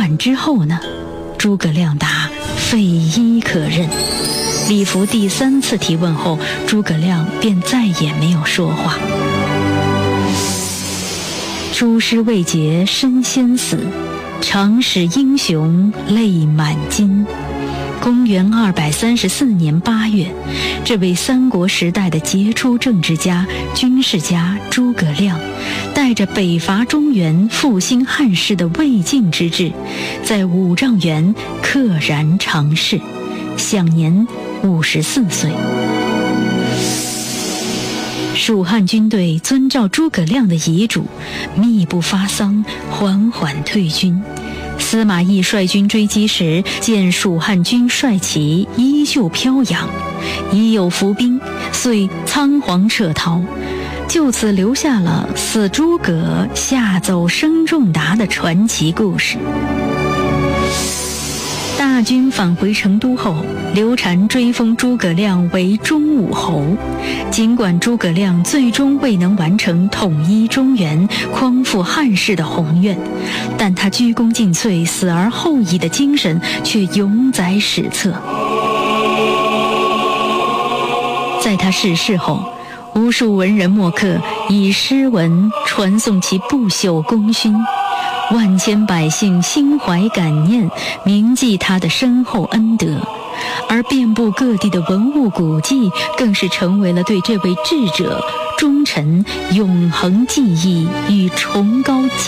反之后呢，诸葛亮答非一可任。李福第3次提问后，诸葛亮便再也没有说话。出师未捷身先死，长使英雄泪满襟。公元234年8月，这位三国时代的杰出政治家、军事家诸葛亮，带着北伐中原、复兴汉室的未竟之志，在五丈原溘然长逝，享年54岁。蜀汉军队遵照诸葛亮的遗嘱，密不发丧，缓缓退军。司马懿率军追击时，见蜀汉军帅旗依旧飘扬，已有伏兵，遂仓皇撤逃，就此留下了死诸葛下走生仲达的传奇故事。大军返回成都后，刘禅追封诸葛亮为中武侯。尽管诸葛亮最终未能完成统一中原、匡复汉室的宏愿，但他鞠躬尽瘁、死而后已的精神却永载史册。在他逝世后，无数文人墨客以诗文传颂其不朽功勋，万千百姓心怀感念，铭记他的深厚恩德，而遍布各地的文物古迹更是成为了对这位智者、忠臣永恒记忆与崇高